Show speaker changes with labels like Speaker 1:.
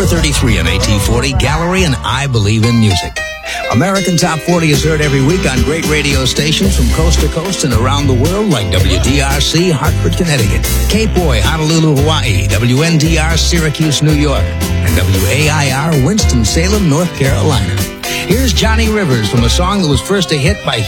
Speaker 1: 433 on AT40, Gallery, and I Believe in Music. American Top 40 is heard every week on great radio stations from coast to coast and around the world, like WDRC, Hartford, Connecticut, Cape Boy, Honolulu, Hawaii, WNDR, Syracuse, New York, and WAIR, Winston-Salem, North Carolina. Here's Johnny Rivers from a song that was first a hit by